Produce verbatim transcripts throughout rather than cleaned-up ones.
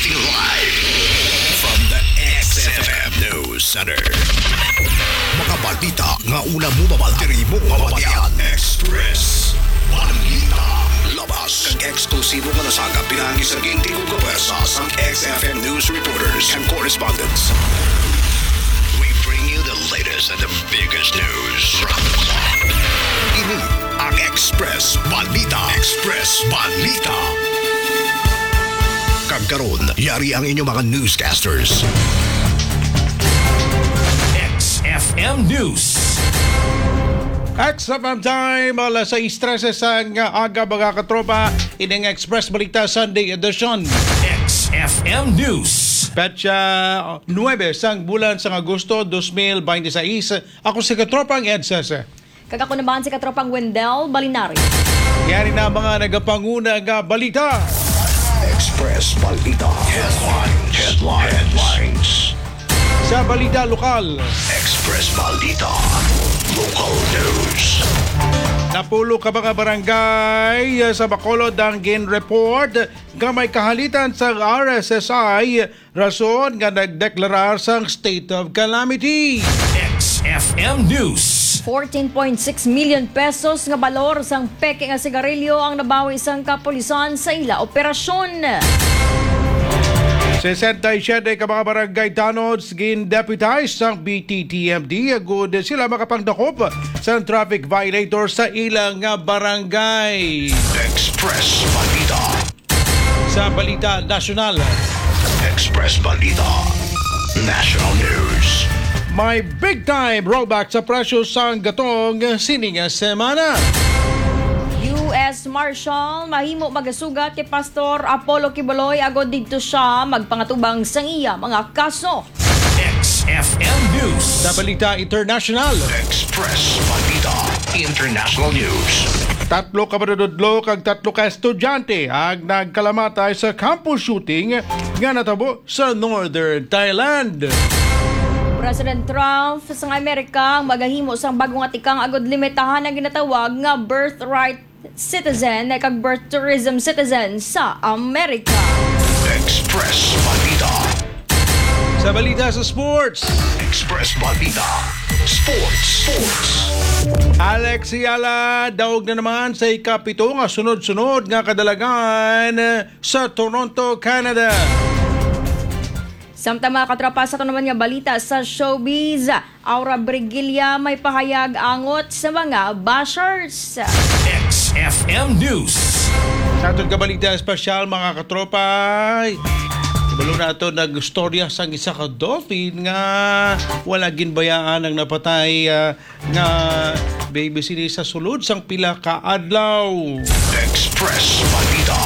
Broadcasting live from the X F M News Center. Mga balita nga una mo babala. Diri mo mababatian. Express Balita. Labas kang eksklusibo nga nasagap pinangi sa ginti kong kawersa sa X F M News reporters and correspondents. We bring you the latest and the biggest news from the clock. Ini ang Express Balita. Express Balita. Kagkaroon, yari ang inyong mga newscasters. X F M News. X F M time, alas sais trese sang aga mga katropa, ining Express Balita Sunday edition. X F M News. Petsa nuwebe sang bulan sang Agosto two thousand twenty-six. Ako si katropang Ed Sese. Kagako naman si katropang Wendell Balinari. Yari na mga nagapanguna nga balita. Express Balita. Headlines. Headlines. Headlines. Sa balita lokal. Express Balita. Local news. Napulo ka mga barangay sa Bacolod ang gin-report nga may kahalitan sa R S S I rason nga nagdeklarar sang state of calamity. X F M News. fourteen point six million pesos nga balor sang peke nga sigarilyo ang nabawi sang kapulisan sa ila operasyon. sesenta-siyete ka mga barangay tanods gin-deputize sang B T T M D agud sila makapangdakop sa traffic violator sa ilang nga barangay. Express Balita. Sa balita nasyonal. Express Balita. National News. May big time rollback sa presyo sang gatong sininga semana. U S Marshal mahimo magasugat kay Pastor Apollo Quiboloy agod didto siya magpangatubang sang iya mga kaso. X F M News. Sa balita international. Express Balita. International News. Tatlo ka madududlo kag tatlo ka estudyante ang nagkalamatay sa campus shooting nga natabo sa Northern Thailand. President Trump sa Amerika ang magahimo sang bagong atikang agod limitahan ang ginatawag nga birthright citizen kag birth tourism citizen sa Amerika. Express Balita. Sa balita sa sports. Express Balita. Sports. Sports. Alex Ayala daog na naman sa ikapito nga sunod-sunod nga kadalagan sa Toronto, Canada. Samtang mga katropa sa naman nga balita sa showbiz, Aura Brigilla may pahayag angot sa mga bashers. X F M News. Sa atong kabalita espesyal mga katropa, ibalo na ito nag-storya sa isa ka dolphin nga wala ginbayaan ang napatay uh, nga baby sini sa sulod sang pila ka adlaw. Express Balita.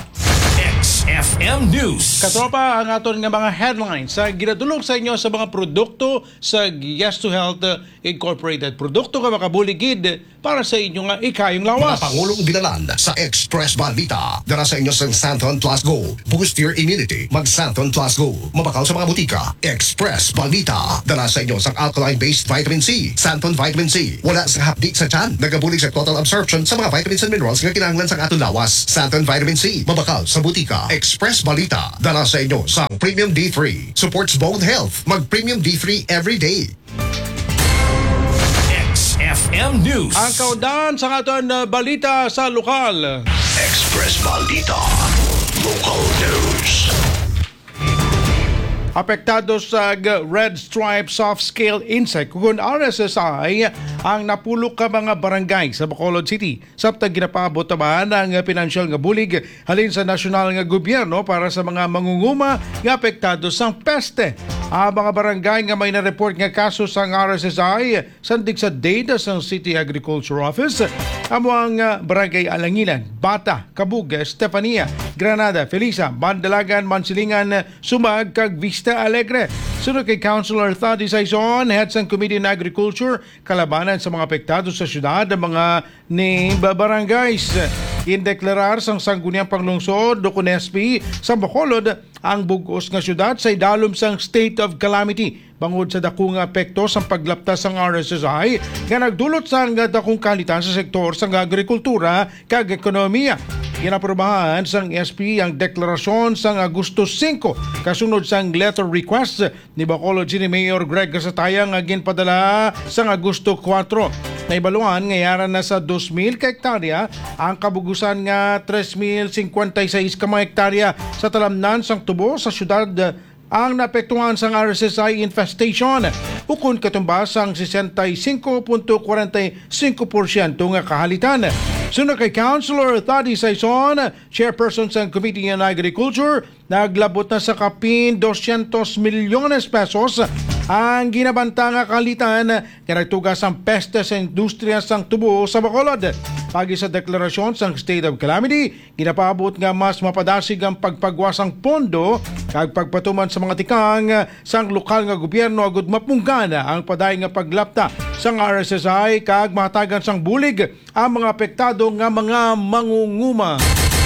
X F M News. Katropa, ang aton nga mga headlines sa ginadulong sa inyo sa mga produkto sa Yes to Health Incorporated. Produkto nga makabuligid para sa inyo nga ikayong lawas. Mga Pangulong binalan sa Express Balita. Dara sa inyo sa Santon Plus Go. Boost your immunity. Mag Santon Plus Go. Mabakaw sa mga butika. Express Balita. Dara sa inyo sa alkaline-based vitamin C. Santon Vitamin C. Wala sa hapdi sa tiyan. Nagabulig sa total absorption sa mga vitamins and minerals nga kinahanglan sa aton lawas. Santon Vitamin C. Mabakaw sa butika. Express Balita. Dara sa inyo sa Premium D three. Supports bone health. Mag Premium D three every day. X F M News. Ang kaudan sa aton uh, balita sa lokal. Express Balita. Local news. Apektado sa Red Stripe Soft Scale Insect kung R S S I ang napulok ka mga barangay sa Bacolod City. Sabtang ginapaabot naman ang financial nga bulig halin sa nasyonal nga gobyerno para sa mga mangunguma nga apektado sang peste. Ang mga barangay nga may na-report nga kaso sang R S S I sandig sa data sang City Agriculture Office amo ang barangay Alangilan, Bata, Kabug, Estefania, Granada, Felisa, Bandalagan, Mansilingan, Sumag, kag Vista Alegre. Sunod kay Councilor Thady Saison, head sang Committee on Agriculture, kalabanan sa mga apektado sa syudad ang mga named barangays. Indeklarar sang sangguniang panglungsod do K N E S P sa Bacolod ang bugos nga syudad sa idalom sang state of calamity bangod sa dakong apekto sa paglaptas sang R S S I nga nagdulot sa nga dakong kalitan sa sektor sang agrikultura kag ekonomiya. Ginaprobahan sang S P ang deklarasyon sang Agosto singko kasunod sang letter request ni Bacolod City Mayor Greg Casataya nga ginpadala sang Agosto kwatro. Naibaluan ngayaran na sa two mil ka hektarya ang kabugusan nga three mil fifty-six ka mga hektarya sa talamnan sang tubo sa syudad ang naapektuhan sang R S S I infestation. Ukon katumbas ang sixty-five point forty-five percent nga kahalitan. Sunod kay Councilor Thady Saison, chairperson sa Committee on Agriculture, naglabot na sa kapin two hundred milyones pesos ang ginabanta nga kalitan nga nagtugas ang peste sa industriya sang tubo sa Bacolod. Pagi sa deklarasyon sang state of calamity, ginapaabot nga mas mapadasig ang pagpagwasang pondo kag pagpatuman sa mga tikang sang lokal nga gobyerno agud mapunggana ang paday nga paglapta sang R S S I kag matagan sang bulig ang mga apektado nga mga mangunguma.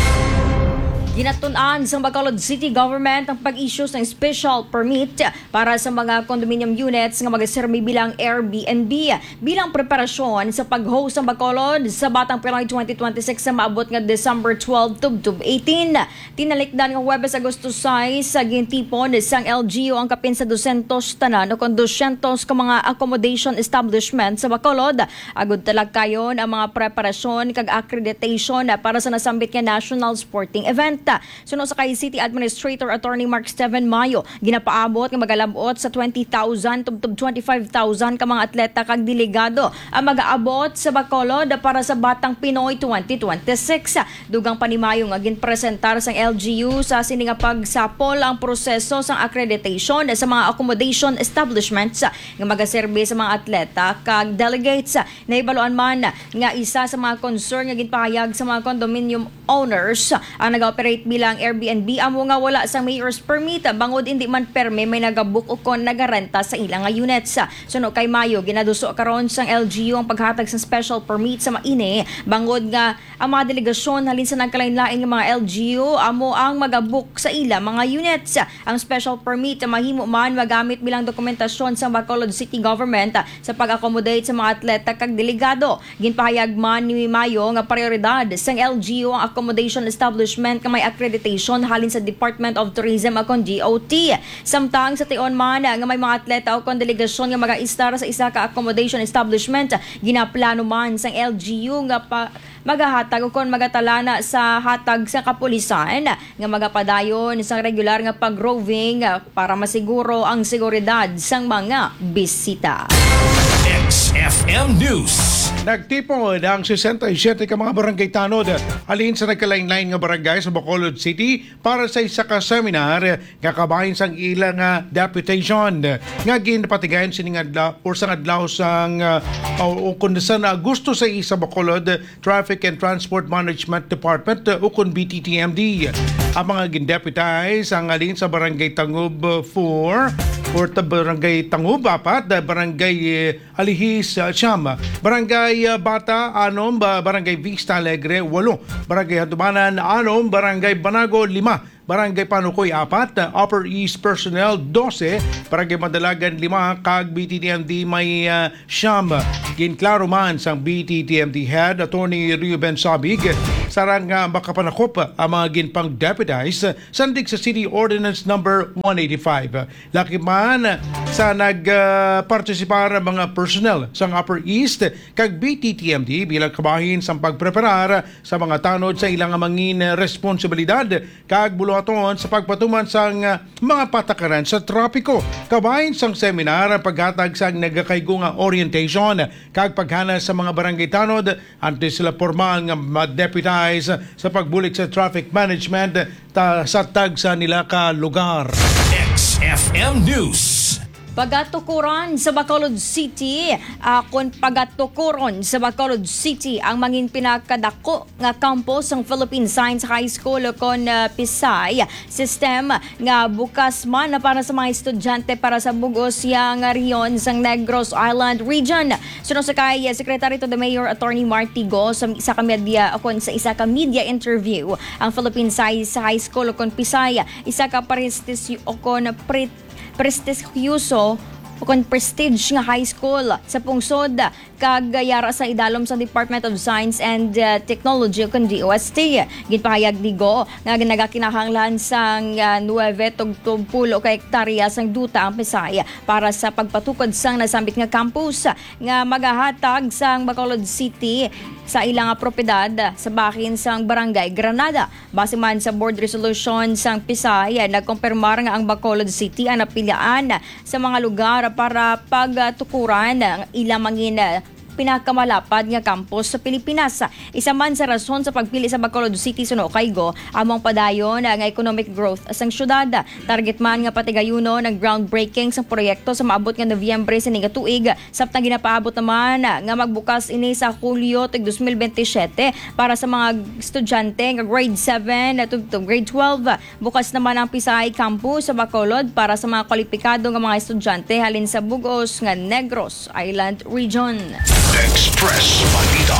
Ginatun-an sa Bacolod City Government ang pag-issue ng special permit para sa mga condominium units nga magaserbi bilang Airbnb bilang preparasyon sa pag-host ng Bacolod sa Batang Pinoy twenty twenty-six sa maabot nga December twelve to eighteen. Tinalikdan nga Huwebes Agosto six sa gintipon sang L G U ang kapin sa two hundred tanan o kon two hundred ka mga accommodation establishment sa Bacolod. Agud talag kayon ang mga preparasyon kag accreditation para sa nasambit nga national sporting event. Suno sa kay City Administrator Attorney Mark Steven Mayo, ginapaabot nga magalabot sa twenty thousand to twenty-five thousand ka mga atleta kag delegado ang mag-aabot sa Bacolod para sa Batang Pinoy twenty twenty-six. Dugang panimayo nga ginpresentar sang L G U sa sini nga pagsapol ang proseso sang accreditation sa mga accommodation establishments nga magaserbi sa mga atleta kag delegates. Naibaluan man nga isa sa mga concern nga ginpahayag sa mga condominium owners ang nag-operate bilang Airbnb amo nga wala sa mayor's permit bangod hindi man perme may nagabook o kon nagarenta sa ilang nga units. Suno kay Mayo ginaduso karon sang L G U ang paghatag sa special permit sa maini bangod nga ang mga delegasyon halin sa nagkalain-lain nga mga L G U amo ang magabook sa ila mga units. Ang special permit mahimo man magamit bilang dokumentasyon sa Bacolod City Government sa pag-accommodate sa mga atleta kag delegado. Ginpahayag man ni Mayo nga prioridad sang L G U ang accommodation establishment nga may accreditation halin sa Department of Tourism akong D O T. Samtang sa tion man nga may mga atleta o kon delegasyon nga mag-aistar sa isa ka accommodation establishment, ginaplano man sang L G U nga pa magahatag o kon magatalana sa hatag sa kapulisan nga magapadayon sa regular nga pag-roving para masiguro ang seguridad sang mga bisita. X F M News. Nagtipon ang sixty-seven ka mga barangay tanod halin sa nagkalain-lain nga barangay sa Bacolod City para sa isa ka seminar nga kabahin sang ilang uh, deputation nga ginpatigayon sining adlaw or sang adlaw sang uh, o kun sa Agosto sa isa Bacolod Traffic and Transport Management Department uh, o kun B T T M D. Ang mga gindeputize ang alin sa barangay Tangub four or ta barangay Tangub apat, barangay uh, Alihis uh, siyam, barangay uh, Bata anom, barangay Vista Alegre walo, barangay Hatubanan anom, barangay Banago lima, barangay Panukoy apat, Upper East Personnel twelve, barangay Madalagan lima, kag B T T M D may uh, siyam. Ginklaro man sang B T T M D Head Attorney Ruben Sabig sarang nga uh, makapanakop ang mga ginpang deputize sandig sa City Ordinance number one eighty-five. Laki man sa nagpartisipar uh, mga personnel sang Upper East kag B T T M D bilang kabahin sa pagpreparar sa mga tanod sa ilang mangin responsibilidad kag buluhaton sa pagpatuman sang uh, mga patakaran sa trapiko. Kabahin sang seminar ang paghatag sang nagakaygo nga orientation kag paghana sa mga barangay tanod antes sila formal nga ma-deputize sa pagbulik sa traffic management ta sa tag sa nila ka lugar. X F M News. Pagatukuran sa Bacolod City, akon pagatukuron sa Bacolod City ang mangin pinakadako nga campus ng Philippine Science High School kon uh, Pisay system nga bukas man na para sa mga estudyante para sa bugos yang riyon sang Negros Island region. Suno sa kay Secretary to the Mayor Attorney Martigo sa isa ka media kon sa isa ka media interview ang Philippine Science High School kon Pisay isa ka prestisyo kon pre prestisyoso Ukon prestige nga high school sa pungsod kagayara sa idalom sa Department of Science and uh, Technology ukon D O S T. Ginpahayag digo nga nagakinahanglan sang uh, nueve tugtugpulo ka hektarya sang duta ang Pisay para sa pagpatukod sang nasambit nga campus nga magahatag sang Bacolod City sa ilang propiedad sa bahin sang Barangay Granada. Base man sa board resolution sang Pisay, nagkumpirmar nga ang Bacolod City ang napilaan sa mga lugar para pagtukuran ang ilang mangin pinakamalapad nga campus sa Pilipinas. Isa man sa rason sa pagpili sa Bacolod City suno kaygo among padayon nga economic growth sang syudad. Target man nga patigayuno ng groundbreaking sa proyekto sa maabot nga Nobyembre sa nga tuig, samtang ginapaabot naman nga magbukas ini sa Hulyo tig twenty twenty-seven para sa mga estudyante nga grade seven to grade twelve. Bukas naman ang Pisay campus sa Bacolod para sa mga kwalipikado nga mga estudyante halin sa Bugos nga Negros Island Region. Express Balita.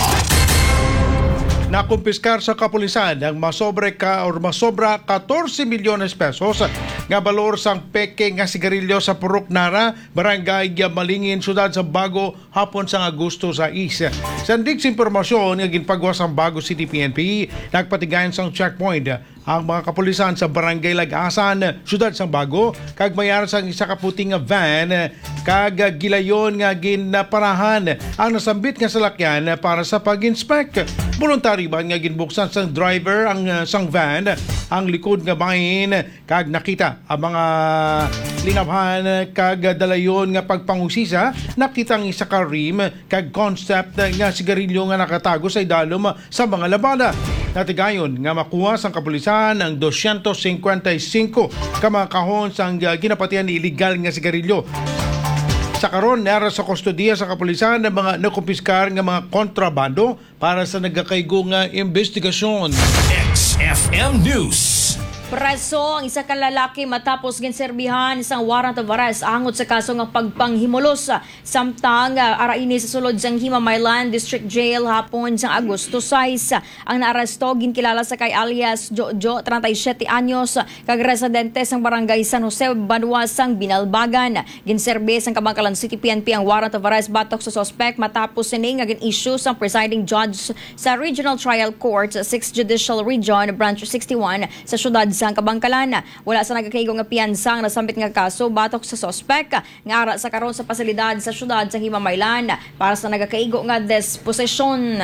Nakumpiskar sa kapulisan ang masobre ka or masobra fourteen milyones pesos nga balor sang peke nga sigarilyo sa Purok Nara, Barangay Malingin, Sudad sa Bago, hapon sang Agosto sa East. Sandig sa impormasyon nga ginpagawa sang Bago City P N P, nagpatigayan sang checkpoint ang mga kapulisan sa Barangay Lagasan, Sudad sang Bago, kag mayar sang isa ka puting nga van kag gilayon nga ginaparahan ang nasambit nga salakyan para sa pag-inspect. Voluntary ba nga ginbuksan sang driver ang uh, sang van ang likod nga bahin kag nakita ang mga linabhan kag dalayon nga pagpangusisa, nakita ang isa ka rim kag concept nga sigarilyo nga nakatago sa idalom sa mga labada. Natigayon nga makuha sang kapulisan ang two hundred fifty-five ka mga kahon sang uh, ginapatian ni illegal nga sigarilyo. Sa karon nara sa kustodiya sa kapulisan ng mga nakumpiskar nga mga kontrabando para sa nagakaygo nga investigasyon. X F M News. Preso ang isa ka lalaki matapos ginserbihan isang warrant of arrest angot sa kaso nga pagpanghimulos. Samtang uh, araini sa sulod sang Himamaylan District Jail hapon sang Agosto six. Ang naaresto ginkilala sa kay alias Jojo, thirty-seven anyos, kag residente sang Barangay San Jose, Banwa sang Binalbagan. Ginserbi sang Kabangkalan City P N P ang warrant of arrest batok sa suspect matapos sini nga gin-issue sang presiding judge sa Regional Trial Court sixth Judicial Region Branch sixty-one sa syudad sang Kabangkalan. Wala sa nagakaigo nga piyansa ang nasambit nga kaso batok sa suspect nga ara sa karon sa pasilidad sa syudad sa Himamaylan para sa nagakaigo nga disposition.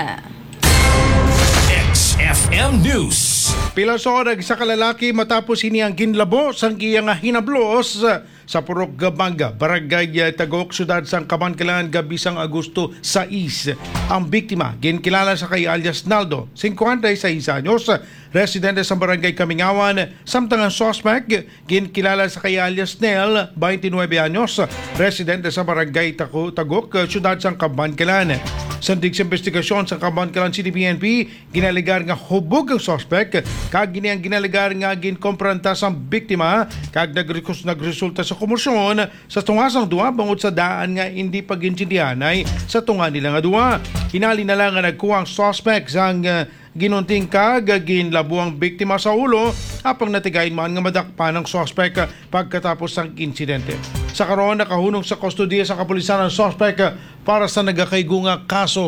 X F M News. Pilasod sa kalalaki matapos ini ang ginlabo sang iyang hinablos sa Purok Gabanga, Barangay Tagok, Sudad sang Kabangkalan, gabi sang Agosto six. Ang biktima ginkilala sa kay alias Naldo, fifty-six anyos, residente sa Barangay Kamingawan, samtang ang suspect ginkilala sa kay alias Nel, twenty-nine anyos, residente sa Barangay Tagok, Sudad sang Kabangkalan. Sandig sa investigasyon sa Kabangkalan City P N P, ginaligar nga hubog ang suspect kag gini ang ginaligar nga ginkompranta sa biktima kag nagrekus nagresulta sa komosyon sa tungasang duwa bangod sa daan nga hindi pagintindihanay sa tunga nila nga duwa. Hinali na lang nga nagkuha ang suspect sang uh, ginunting kag ginlabo ang biktima sa ulo apang natigayin man nga madakpan ng suspect pagkatapos ng insidente. Sa karon nakahunong sa kustodiya sa kapulisan ang suspect para sa nagakaygo nga kaso.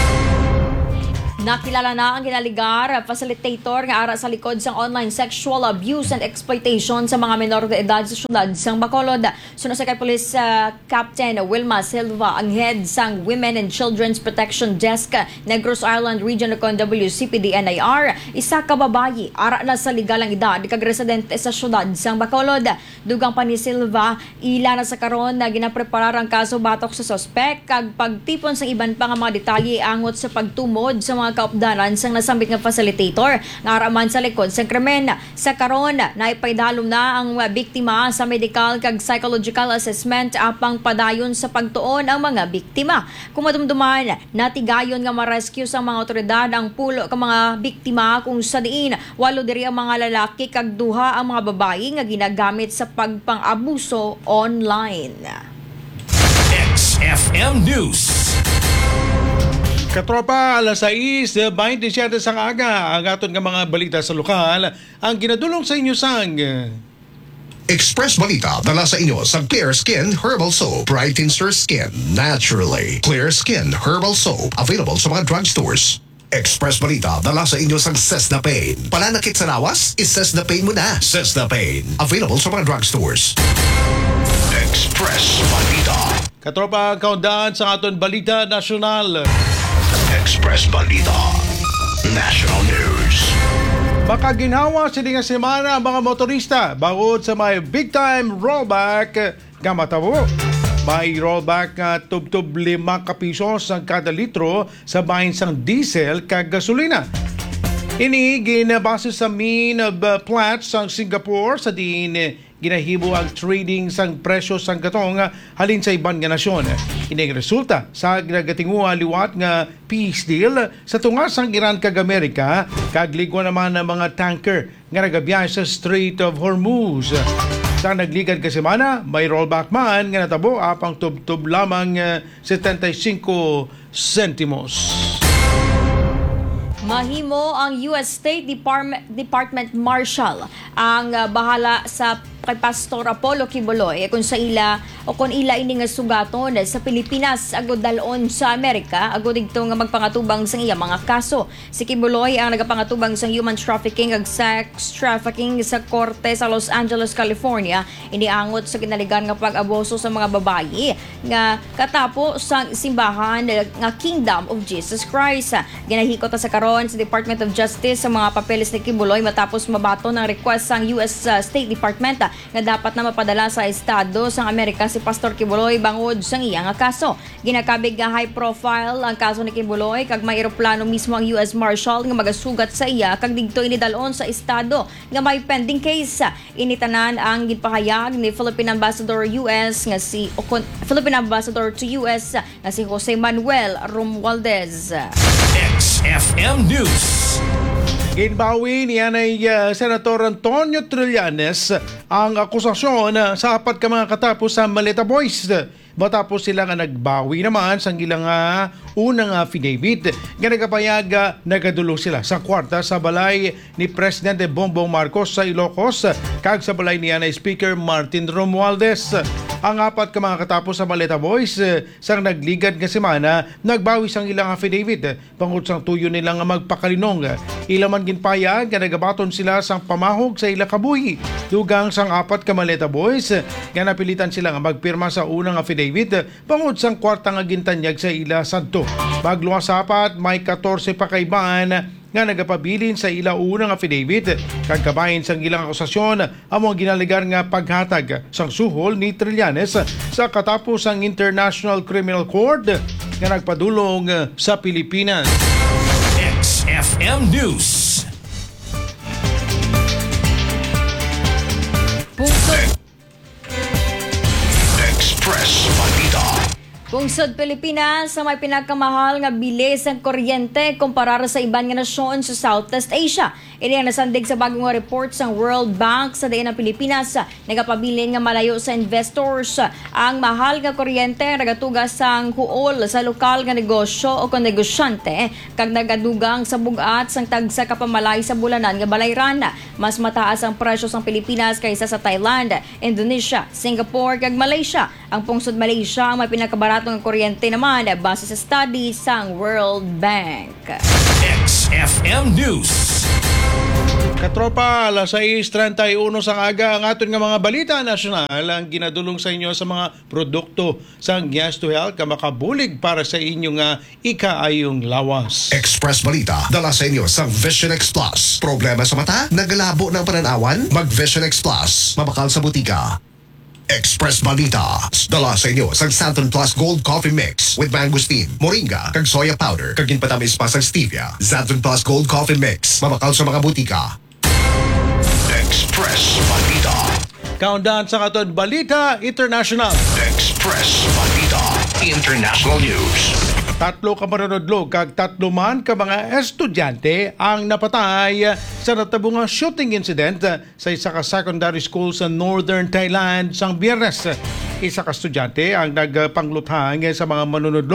Nakilala na ang ginaligar facilitator nga ara sa likod sang online sexual abuse and exploitation sa mga menor de edad sa syudad sang Bacolod. Suno sa kay Police uh, Captain Wilma Silva, ang head sang Women and Children's Protection Desk Negros Island Region kon W C P D N I R, isa ka babayi ara na sa legalang edad kag residente sa syudad sang Bacolod. Dugang pa ni Silva, ila na sa karon na ginapreparar ang kaso batok sa suspect kag pagtipon sa iban pa nga mga detalye angot sa pagtumod sa mga kaupdanan sang nasambit nga facilitator nga araman sa likod sa krimen. Sa karon naipaydalom na ang biktima sa medical kag psychological assessment apang padayon sa pagtuon ang mga biktima. Kung madumduman, natigayon nga ma-rescue sa mga otoridad ang pulo ka mga biktima kung sa diin walo diri ang mga lalaki kag duha ang mga babayi nga ginagamit sa pagpang-abuso online. X F M News. Katropa, alas sais, twenty-seven sang aga, ang aton nga mga balita sa lokal, ang ginadulong sa inyo sang Express Balita dala sa inyo sa Clear Skin Herbal Soap. Brightens your skin naturally. Clear Skin Herbal Soap. Available sa mga drugstores. Express Balita dala sa inyo sa Cessna Pain. Pananakit sa lawas? Is-Cessna Pain mo na. Cessna Pain. Available sa mga drugstores. Express Balita. Katropa, countdown sa aton Balita Nasyonal. Express Balita. National News. Baka ginawa sila nga semana ang mga motorista bangod sa may big time rollback nga matabo. May rollback nga tub-tub lima ka pisos ang kada litro sa bahin sang diesel kag gasolina. Ini ginabase sa mean of uh, plants sang Singapore sa diin eh, ginahibo ang trading sang presyo sang gatong uh, halin sa ibang nga nasyon. Ini resulta sa nagatinguha liwat nga peace deal sa tungas sang Iran kag Amerika kag ligwa naman ng mga tanker nga nagabiyahe sa Strait of Hormuz. Sa nagligad ka semana, may rollback man nga natabo apang tub-tub lamang uh, seventy-five centimos. Mahimo ang U S State Department, Department Marshal ang uh, bahala sa kay Pastor Apollo Quiboloy kung sa ila o kung ila ini nga sugaton sa Pilipinas agud dalon sa Amerika agud dito nga magpangatubang sa iya mga kaso. Si Quiboloy ang nagapangatubang sa human trafficking ag sex trafficking sa korte sa Los Angeles, California. Iniangot sa kinaligan nga pag-abuso sa mga babayi nga katapo sa simbahan nga Kingdom of Jesus Christ. Ginahikot sa karon sa Department of Justice sa mga papeles ni Quiboloy matapos mabato ng request sang U S uh, State Department nga dapat na mapadala sa estado sang Amerika si Pastor Quiboloy bangod sang iya nga kaso. Ginakabig nga high profile ang kaso ni Quiboloy kag may eroplano mismo ang U S Marshal nga magasugat sa iya kag digto inidalon sa estado nga may pending case. Initanan ang ginpahayag ni Philippine Ambassador U S nga si o, Philippine Ambassador to U S nga si Jose Manuel Romualdez. X F M News. Ginbawi ni Anay uh, Senator Antonio Trillanes ang akusasyon uh, sa apat ka mga katapos sa Maleta Boys. Matapos sila nga nagbawi naman sa ilang uh, unang affidavit nga nagapayag uh, nagadulo sila sa kwarta sa balay ni Presidente Bongbong Marcos sa Ilocos kag sa balay ni Anay Speaker Martin Romualdez. Ang apat ka mga katapos sa Maleta Boys uh, sang nagligad nga semana nagbawi sang ilang affidavit pangod sang tuyo nilang magpakalinong. Ilaman ginpayag nga nagabaton sila sang pamahog sa ila kabuhi. Dugang sang apat ka Maleta Boys nga napilitan sila nga magpirma sa unang affidavit pangod sang kwarta nga gintanyag sa ila sadto. Bagluwa sapat may fourteen pa kaibaan nga nagapabilin sa ila unang affidavit kag kabahin sang ilang akusasyon among ginaligar nga paghatag sang suhol ni Trillanes sa katapos ang International Criminal Court nga nagpadulong sa Pilipinas. X F M News. Pungsod, Express Balita. Pungsod Pilipinas sa may pinagkamahal nga bilis ang kuryente kumpara sa ibang nga nasyon sa Southeast Asia. Ini ang nasandig sa bagong report sa World Bank sa dayon ng Pilipinas. Nagapabilin nga malayo sa investors ang mahal nga kuryente nagatugas sang huol sa lokal nga negosyo o kung negosyante kag nagadugang sa bugat sang tagsa kapamalay sa bulanan nga balayran. Mas mataas ang presyo sang Pilipinas kaysa sa Thailand, Indonesia, Singapore kag Malaysia. Ang pungsod Malaysia ang may pinakabaratong kuryente naman base sa study sang World Bank. X F M News. Katropa, alas sais treinta y uno sang aga ang aton nga mga balita nasyonal ang ginadulong sa inyo sa mga produkto sang Gas to Health ka makabulig para sa inyong nga ikaayong lawas. Express Balita dala sa inyo sa Vision X Plus. Problema sa mata? Nagalabo ng pananawan? Mag Vision X Plus. Mabakal sa butika. Express Balita dala sa inyo sa Santon Plus Gold Coffee Mix with mangosteen, moringa, kag soya powder, kag ginpatamis pa sa stevia. Santon Plus Gold Coffee Mix. Mabakal sa mga butika. Express Balita. Countdown sa katon Balita International. Express Balita International News. Tatlo ka manunodlog kag tatlo man ka mga estudyante ang napatay sa natabungang shooting incident sa isa ka secondary school sa Northern Thailand sang Biyernes. Isa ka estudyante ang nagpanglutang sa mga manunodlo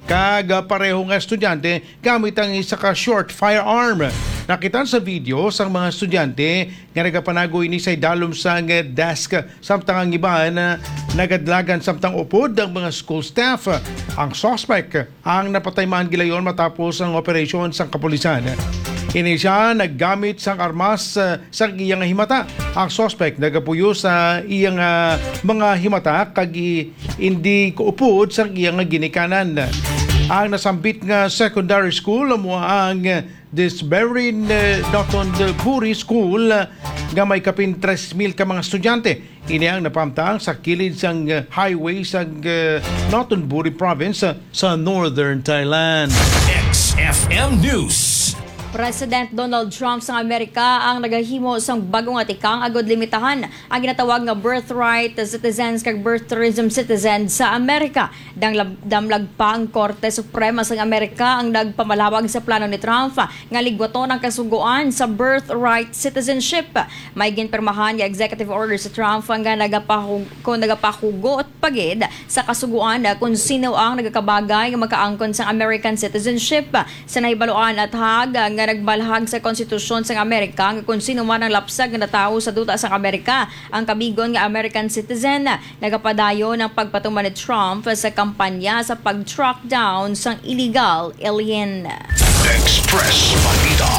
kag uh, pareho nga estudyante gamit ang isa ka short firearm. Nakitan sa video sang mga estudyante nga nagapanagoy ni say dalom sang uh, desk samtang ang iba na nagadlagan samtang upod ang mga school staff. Ang suspect ang napataymaan gilayon matapos ang operasyon sang kapulisan. Ini siya naggamit sang armas uh, sa iyang himata. Ang suspect nagapuyo sa iyang uh, mga himata kag hindi kuupod sa iyang ginikanan. Ang nasambit nga secondary school mo ang Disberin uh, Norton Buri School uh, nga may kapin three thousand ka mga estudyante. Ini ang napamtang sa kilid sang uh, highway sa uh, Norton Buri Province uh, sa Northern Thailand. X F M News. President Donald Trump sa Amerika ang nagahimo sang bagong atikang agod limitahan ang ginatawag nga birthright citizens kag birth tourism citizens sa Amerika. Dang damlag pa ang Korte Suprema sa Amerika ang nagpamalawag sa plano ni Trump nga ligwaton ang kasuguan sa birthright citizenship. May ginpermahan nga executive order sa Trump nga nagapahug kung nagapahugot pagid sa kasuguan kung sino ang nagakabagay nga makaangkon sa American citizenship. Sa nahibaluan at hag nga nagbalhag sa konstitusyon sa Amerika nga kung sino man ang lapsag na tao sa duta sa Amerika ang kabigon nga American citizen. Nagapadayo ng pagpatuman ni Trump sa kampanya sa pag-track down sa illegal alien. Express Balita.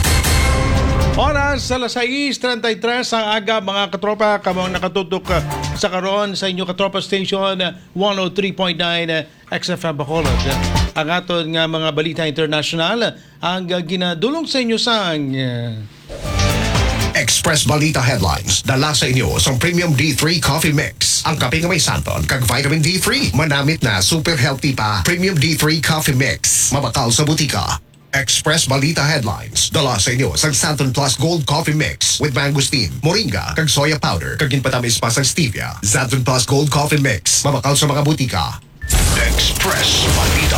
Oras sa alas sais treinta y tres ang aga mga katropa kamang nakatutok uh, sa karon sa inyo katropa station uh, one oh three point nine uh, X F M Bacolod. Ang aton nga mga balita international ang uh, ginadulong sa inyo sang uh, Express Balita Headlines. Dala sa inyo sa Premium D three Coffee Mix. Ang kape nga may santon kag vitamin D three. Manamit na super healthy pa. Premium D three Coffee Mix. Mabakal sa butika. Express Balita Headlines. Dala sa inyo sa Santon Plus Gold Coffee Mix with mangosteen, moringa, kag soya powder, kag ginpatamis pa sa stevia. Santon Plus Gold Coffee Mix. Mabakal sa mga butika. Express Balita.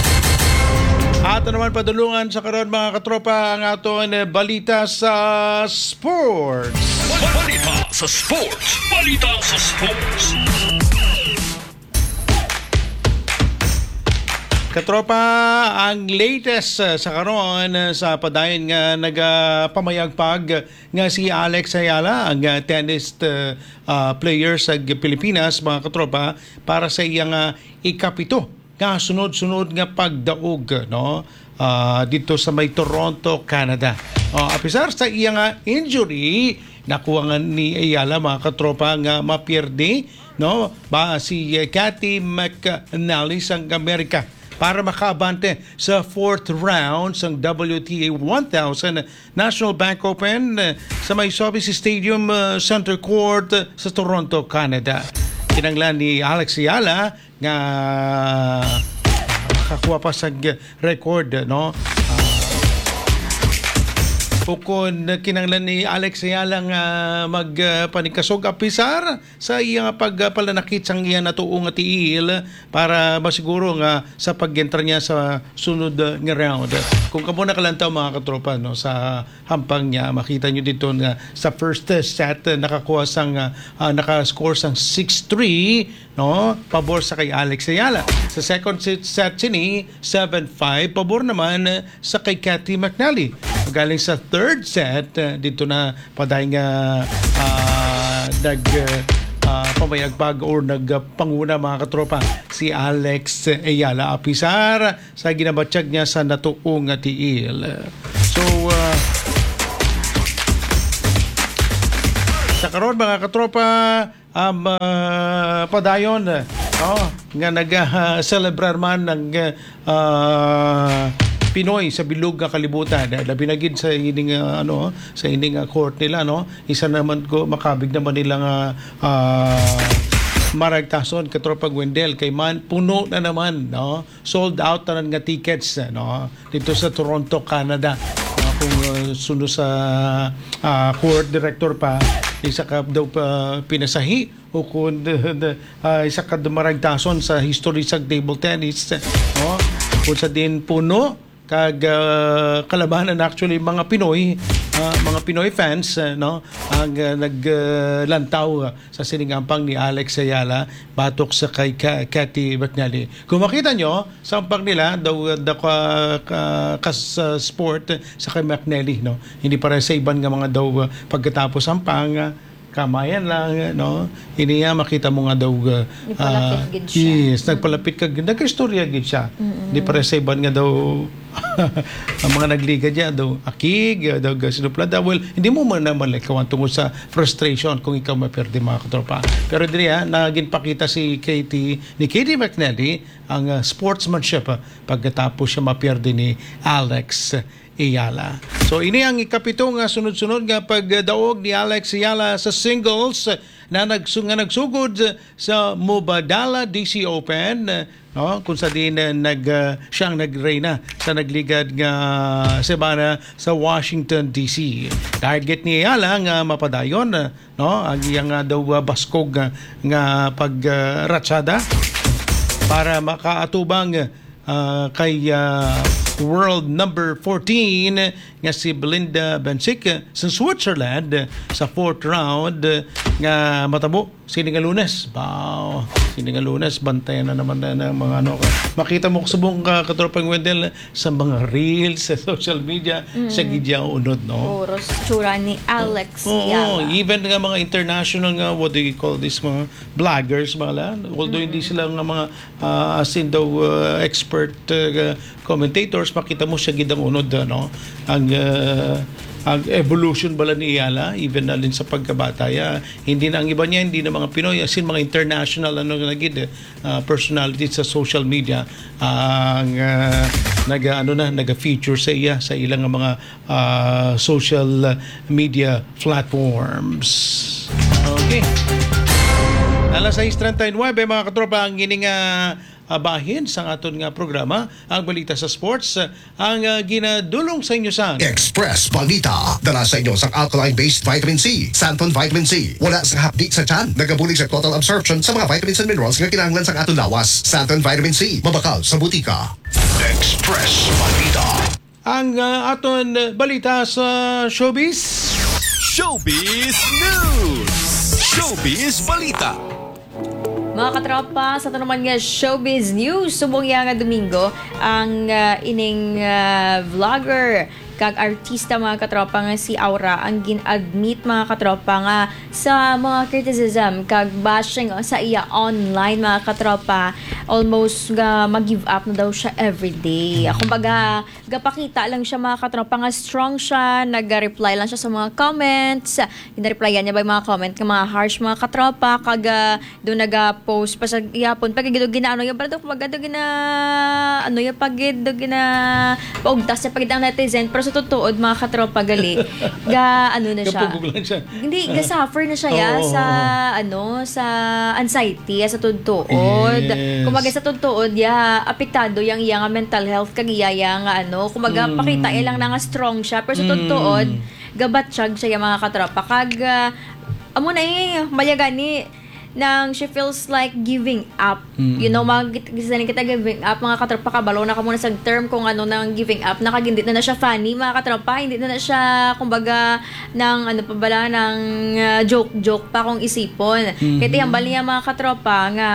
ato naman padulungan sa karon mga katropa ang aton uh, balita sa sports. Balita sa sports. Balita sa sports. Katropa, ang latest uh, sa karon uh, sa padayon nga nagapamayagpag nga si Alex Ayala, ang uh, tennis uh, uh, player sa Pilipinas, mga katropa, para sa iyang uh, ikapito nga sunod-sunod nga pagdaog no uh, dito sa may Toronto, Canada. Uh, apisar sa iyang uh, injury, nakuha nga ni Ayala, mga katropa, nga mapierde no ba si uh, Cathy McNally sang Amerika para makaabante sa fourth round ng W T A one thousand National Bank Open sa may Sobeys Stadium uh, Center Court uh, sa Toronto, Canada. Kinanglan ni Alex Ayala nga makakuha pa sa record no. Ukon kinanglan ni Alex Ayala nga magpanikasog uh, apisar sa iyang pagpalanakit sang iya natuong nga tiil para masiguro nga sa pag-enter niya sa sunod uh, nga round. Kung kamo nakalantaw mga katropa no sa hampang niya, makita niyo dito nga sa first set uh, nakakuha sang uh, uh, naka-score sang six three no pabor sa kay Alex Ayala. Sa second set, set sini seven five pabor naman uh, sa kay Cathy McNally. Galing sa third set, uh, dito na paday nga uh, nag uh, pamayagpag or nagpanguna mga katropa si Alex Ayala apisar sa ginabatsyag niya sa natuong tiil. So uh, sa karon mga katropa um, uh, padayon oh, nga nag-celebrar uh, man ng uh, Pinoy sa bilog nga kalibutan. Labi na gid sa ining uh, ano sa ining uh, court nila no. Isa naman ko makabig naman nila nga uh, maragtason katropa Gwendel kay man puno na naman no. Sold out na nga tickets no dito sa Toronto, Canada. Uh, kung uh, suno sa uh, court director pa isa ka daw uh, pinasahi o kung uh, isa ka maragtason sa history sa table tennis no. Kung sa din puno kag uh, kalabanan actually mga Pinoy ah, mga Pinoy fans ah, no ang uh, naglantaw uh, sa siningampang ni Alex Ayala batok sa kay Ka- Cathy McNally. Kung makita nyo, sampang nila daw uh, da ka, ka, kas uh, sport uh, sa kay McNally, no. Hindi para sa iban nga mga daw uh, pagkatapos sampang uh, kamayan lang, no? Ini nga makita mo nga daw uh, Nagpalapit gid siya. yes, nagpalapit ka nagkastorya gid siya. Di para sa iban nga daw ang mga nagliga diya daw akig daw sinuplada. Well, hindi mo man naman like kawan tungod sa frustration kung ikaw maperde mga katropa. Pero diri ha, naging pakita si Katie ni Katie McNally ang uh, sportsmanship uh, pagkatapos siya maperde ni Alex Ayala. So ini ang ikapito nga sunod-sunod nga pagdaog ni Alex Ayala sa singles na nagsug nga nagsugod sa Mubadala D C Open, no, kung sa din uh, nag uh, siyang nagreyna sa nagligad nga semana sa Washington D C. Target ni Ayala nga mapadayon, uh, no, ang iyang uh, daw uh, baskog uh, nga pagratsada uh, para makaatubang uh, kay uh, world number fourteen nga si Belinda Bencic sa Switzerland sa fourth round nga matabo sini nga Lunes. Wow, sini nga Lunes bantayan na naman na ng mga ano. Makita mo sa buong uh, katropang Wendell sa mga reels sa social media mm. sa gidya unod, no. Oros tsura ni Alex Oo, Ayala. even nga mga international nga, what do you call this, mga vloggers, mga lan. Although mm-hmm. hindi sila nga mga uh, as in daw uh, expert uh, commentators, makita mo siya gidang unod, no? Ang uh, ang evolution bala ni Ayala, even na rin sa pagkabata ya, hindi na ang iba niya, hindi na mga Pinoy, as in mga international ano na gid uh, personalities sa social media ang uh, naga ano na naga-feature sa iya sa ilang mga uh, social media platforms. Okay. Alas sais treinta y nueve mga katropa ang gining uh, bahin sa aton nga programa, ang balita sa sports, ang uh, ginadulong sa inyo sang Express Balita. Dala sa inyo sa alkaline-based vitamin C, Santon Vitamin C. Wala sa hapdi sa tiyan. Nagabulig sa total absorption sa mga vitamins and minerals nga kinahanglan sa aton lawas. Santon Vitamin C. Mabakal sa butika. Express Balita. ang uh, aton balita sa showbiz. Showbiz News! Showbiz Balita! Mga katropa, sa ito naman nga Showbiz News, subong nga Domingo, ang uh, ining uh, vlogger kag artista mga katropa nga si Aura ang gin-admit mga katropa nga sa mga criticism kag bashing sa iya online mga katropa. Almost nga mag-give up na daw siya everyday. Kumbaga, gapakita lang siya mga katropa nga strong siya, nag-reply lang siya sa mga comments. Gina-replyan niya ba yung mga comment ng mga harsh mga katropa kag uh, doon nag-post pa sa iyapon pag gido ginaano yung parang kumbaga do gina ano yung pag do gina paugtas sa pagid ang netizen pero sa tutuod mga katropa gali ga ano na siya. Kapugog lang siya. Hindi ga suffer na siya ya Oo. sa ano sa anxiety sa tutuod. Yes. Kumaga sa tutuod ya apektado yang iya nga mental health kag iya ya nga ano kumaga Mm. pakita ilang na nga strong siya pero sa tutuod gabatsyag siya yung mga katropa kag uh, amo na eh mayagani nang she feels like giving up. Mm. You know, mga gisanin kita giving up, mga katropa, kabalo na ka muna sa term kung ano nang giving up. Nakagindit na na siya funny, mga katropa. Hindi na na siya, kumbaga, ng ano pa bala, ng uh, joke-joke pa kung isipon. Mm-hmm. Kaya tiyambal niya mga katropa nga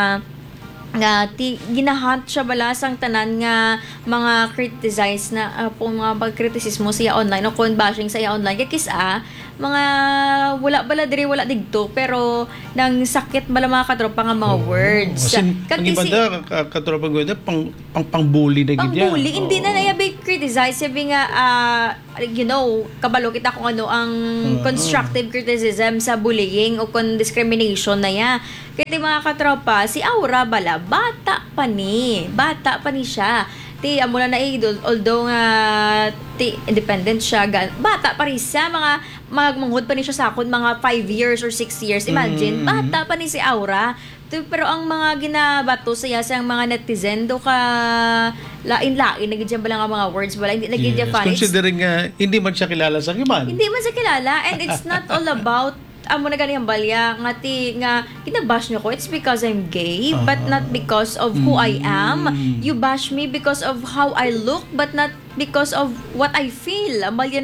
nga ti, ginahunt siya bala sang tanan nga mga criticize na uh, kung mga pagkritisismo siya online o kung bashing sa iya online kaya kisa mga wala bala diri wala digto pero nang sakit bala mga katropa nga mga words Kasi Kag ang iba isi- da, katropang gwenda, pang, pang, pang bully na pang gid yan. bully hindi na Oo. nayabi criticize sabi nga ah, you know kabalo kita kung ano ang Oo. constructive criticism sa bullying o kung discrimination na ya kaya di mga katropa si Aura bala bata pa ni bata pa ni siya ti amo na naidol although nga ti independent siya ga- bata pa rin siya mga magmanghod pa ni siya sa akon mga five years or six years imagine Mm. bata pa ni si Aura. Ti- pero ang mga ginabato sa iya sa mga netizen do ka lain-lain nagidya ba lang ang mga words bala hindi nagidya Yes. funny. It's- Considering uh, hindi man siya kilala sa kiman. hindi man sa kilala and it's not all about amo na ganiyang balya nga ti nga kinabash niyo ko it's because I'm gay Ah. but not because of who I am. Mm. You bash me because of how I look but not because of what I feel. Ang balya na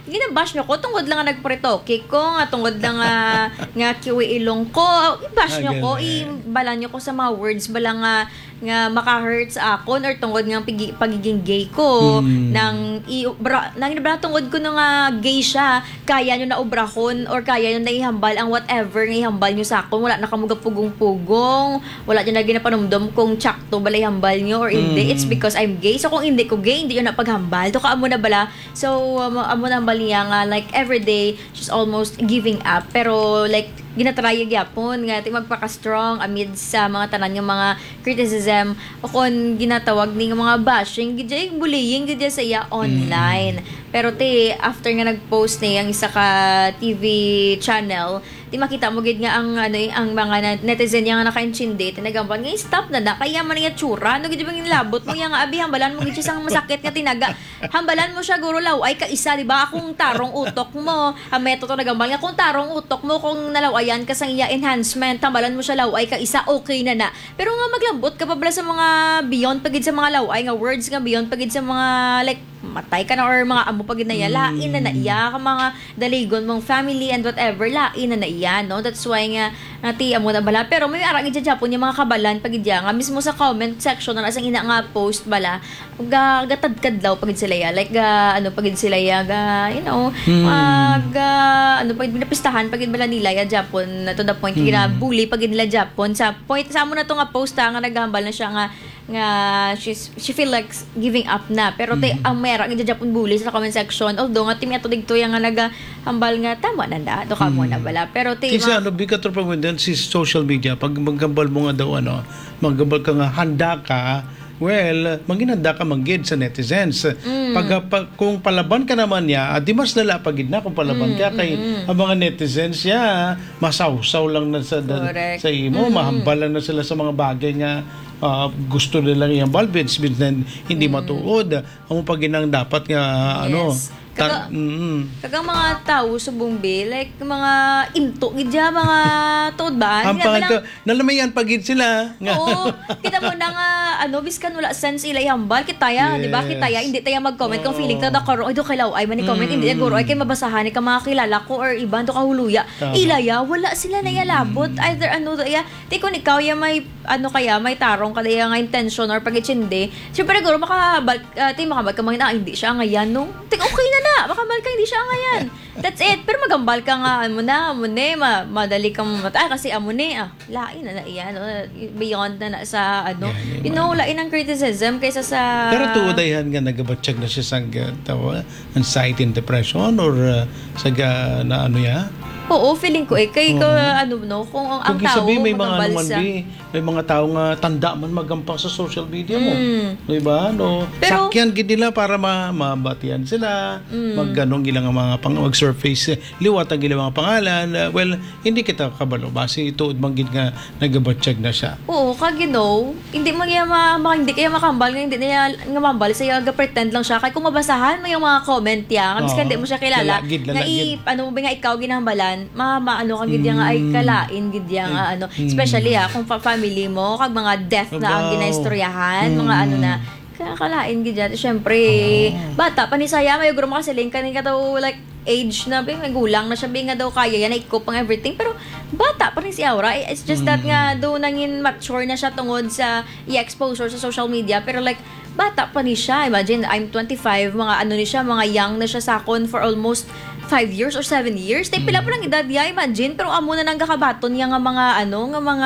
ginabash nyo ko tungod lang nga nagpretoke ko nga tungod lang nga nga kiwi ilong ko. I-bash nyo ko, ibala nyo ko sa mga words bala nga nga maka-hurt sa akon or tungod nga pigi, pagiging gay ko Mm. nang i-ubra nang ibra tungod ko na nga gay siya kaya nyo na ubrahon or kaya nyo na ihambal ang whatever nga ihambal nyo sa akon wala na kamugapugong-pugong wala nyo na ginapanumdom kung tsakto balay hambal nyo or hindi. Mm. It's because I'm gay. So kung hindi ko gay hindi yun na paghambal to ka amo na bala. So um, amo na hambal niya nga like everyday she's almost giving up pero like ginatry gyapon nga ti magpaka-strong amid sa mga tanan nga mga criticism o kon ginatawag ni nga mga bashing gidya bullying gidya sa iya online. Pero ti after nga nag-post ni ang isa ka T V channel ti makita mo gid nga ang ano eh, ang mga netizen nga naka-intindi tinagambal nga stop na da kaya man nga tsura no gid bang labot mo nga abi hambalan mo gid siya sang masakit nga tinaga hambalan mo siya guro law ay ka isa di ba akong tarong utok mo ang metodo nagambal nga kung tarong utok mo kung nalawayan ka sang iya enhancement hambalan mo siya law ay ka isa okay na na pero nga maglambot ka pa bala sa mga beyond pagid sa mga laway nga words nga beyond pagid sa mga like matay ka na or mga amo pagid na iya lain na na iya ka mga daligon mong family and whatever lain na na iya no that's why nga nati amo na bala pero may ara gid Japon yung mga kabalan pagid ya nga mismo sa comment section na asang ina nga post bala ga gatadkad daw pagid sila ya like ga ano pagid sila ya ga you know mag uh, ano pagid binapistahan pagid bala nila ya Japon na to the point gina bully pagid nila Japon sa point sa amo na to nga post ha, nga naghambal na siya nga nga she's she feel like giving up na pero te ang mera nga Japon bully sa comment section although nga timi ato digto yang nga nagahambal nga tama na da to ka mo na bala pero te Kisa ano bi ka tropang si social media pag maggambal mo nga daw ano maggambal ka nga handa ka well manginanda ka manggid sa netizens pag, pag kung palaban ka naman niya di mas nala pagid na kung palaban ka kay ang mga netizens ya masawsaw lang na sa Correct. sa imo mahambal lang na sila sa mga bagay nga ah, gusto nilang ihambal bits bits na hindi matuod ang paginang dapat nga ano Yes. ta- Kaga- mm, kagang mga tao sa bumbi like mga into gidya mga tuod ba ang pangat ko nalamayan pagid sila nga Oo, kita mo na nga ano biskan wala sense ilay hambal kitaya, Yes. di ba? Kitaya hindi tayo mag-comment kung feeling ta da karo ay do kailaw ay man comment hindi guro ay kay mabasahan ka mga kilala ko or iban to kahuluya. Tama. Ilaya wala sila na yalabot either ano do ya ti kun ikaw ya may ano kaya may tarong kada ya nga intention or pagitsindi. Syempre guro makabal uh, ti makabal ka mga hindi siya ngayan no. Ti okay na na makabal ka hindi siya ngayan. That's it. Pero magambal ka nga mo na mo ne ma, madali kang matay kasi amo ne ah lain na na iyan no? Beyond na, na sa ano you know lain ang criticism kaysa sa pero tuudayan nga nagabatsyag na siya sa uh, tawa anxiety and depression or uh, sa ga- na ano ya oo feeling ko eh kay ko ano no kung ang, ang kung tao sabi may mga magambal naman sa di may mga tao nga tanda man magampang sa social media mo Mm. di ba no Pero- sakyan gid nila para ma mabatian sila magganong gila nga mga pang mag surface liwat ang gila mga pangalan. Uh, well hindi kita kabalo base tuod man gid nga nagabatsyag na siya oo kag you know hindi man kaya ma, ma- hindi kaya makambal nga hindi niya nga mambal sa ga pretend lang siya kay kung mabasahan mo yung mga comment ya nga biskan Oo. di mo siya kilala Lalagid, nga i, lalagid. ano mo ba nga ikaw ginahambalan ma, ma ano ka gid nga ay kalain gid ya nga ano especially ha kung fa- family mo kag mga death na ang Wow. ginaistoryahan mga ano na kakalain gid yan syempre bata pa ni saya may guro makasiling kaning ka daw like age na bing may gulang na siya bing nga daw kaya yan ikop ang everything pero bata pa rin si Aura it's just that nga do nangin mature na siya tungod sa i-exposure sa social media pero like bata pa ni siya imagine I'm twenty-five mga ano ni siya mga young na siya sakon for almost five years or seven years tay pila pa lang edad ya imagine pero amo na nang gakabaton niya nga mga ano nga mga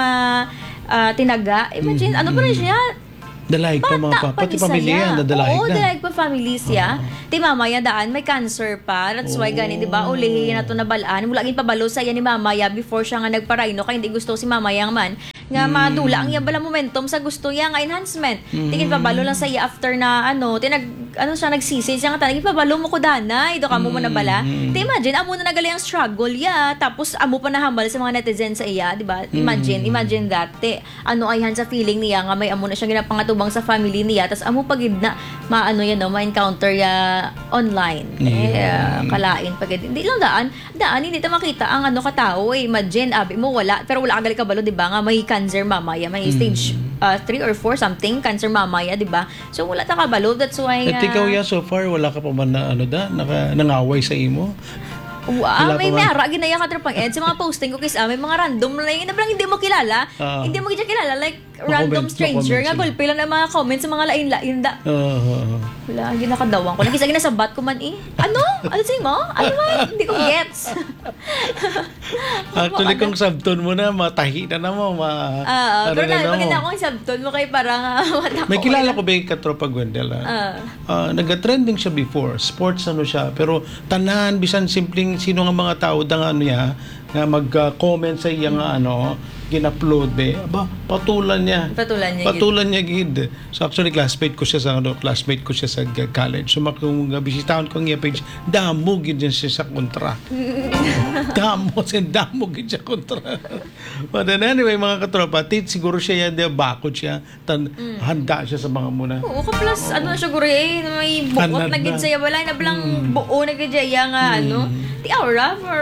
ah, tinaga imagine ano pa rin siya dalayg pa mga pa, Bata pati ni pamilya saya. na dalayg Oo, na dalayg pa family siya. Ti mama ya daan may cancer pa. That's why gani, di ba? Ulihin na to nabalaan. Mula gin pabalo sa iya ni mama ya before siya nga nagparayno kay hindi gusto si mama yang man. Nga madula ang iya bala momentum sa gusto iya nga enhancement. Tingin pabalo lang sa iya after na ano, tinag ano siya nagsisi siya nga tanong pabalo mo ko danay, do ka mo mo na bala. Ti imagine amo na nagali ang struggle ya, tapos amo pa nahambal sa mga netizen sa iya, di ba? Imagine, imagine that. Ti ano ayhan sa feeling niya nga may amo na siya ginapangatu sa family niya tas amo pagid na maano yan no ma-encounter ya online eh uh, kalain pagid hindi lang daan daan hindi ta makita ang ano ka tao eh imagine abi mo wala pero wala ka gali kabalo di ba nga may cancer mamaya may stage uh, three or four something, cancer mamaya, di ba? So, wala ta kabalo. That's why... At Uh, ikaw ya, so far, wala ka pa man na, ano da, naka, nangaway sa imo? Wow, Wala may pa ba? mera ginaya ka trapang ed sa mga posting ko kis ah, may mga random na yun na parang hindi mo kilala. Ah. Hindi mo kita kilala like Ma-comment, random stranger ma-comment nga sila. gulpi lang ng mga comments sa mga lain-lain da. Oo. Wala, hindi nakadawang ko. Nakisa ginasabat ko man eh. Ano? Ano sa'yo mo? Ano ba? Hindi ko gets. Actually, Ano? kung sabton mo na, matahi na na mo. Ma, Ah, ano pero na na, na maganda mo. akong sabton mo kay parang uh, mata May ko. kilala ko ba yung katropa Gwendel? Ah. Ah. Ah, nag-trending siya before. Sports ano siya. Pero tanan, bisan simpleng sino nga mga tao da nga ano niya, nga mag-comment sa iya nga ano, gin-upload be. Aba, patulan niya. Patulan niya, Patulan niya gid. So actually, classmate ko siya sa ano, classmate ko siya sa g- college. So kung uh, bisitahan ko ang iya page, damo gid yan siya sa kontra. damo, siya damo gid siya kontra. But then anyway, mga katropa, tit siguro siya yan, di bakot siya. Tan, handa siya sa mga muna. Oo, ka plus, ano na siguro eh, may buot Hanad na gid na. saya. Wala na bilang buo na gid saya nga, ano. Ti aura for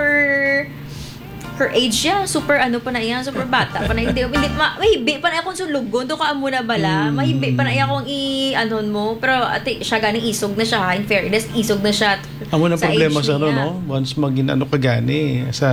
her age siya, super ano pa na iya, super bata pa na hindi, hindi ma, mahibi pa na akong sulugon, do ka amo na bala, mahibi pa na iya akong i, anon mo, pero ate, siya ganing isog na siya, ha, in fairness, isog na siya. Amo na sa problema age sa ano, niya. no? Once maging ano ka gani sa,